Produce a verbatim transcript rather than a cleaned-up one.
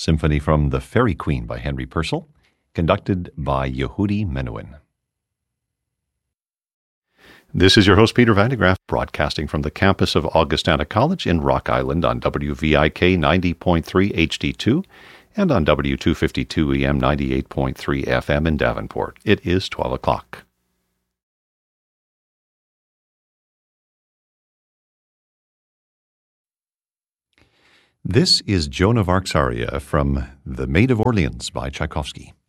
Symphony from The Fairy Queen by Henry Purcell, conducted by Yehudi Menuhin. This is your host, Peter Van de Graaff, broadcasting from the campus of Augustana College in Rock Island on W V I K ninety point three H D two and on W two fifty-two E M ninety-eight point three F M in Davenport. It is twelve o'clock. This is Joan of Arc's aria from The Maid of Orleans by Tchaikovsky.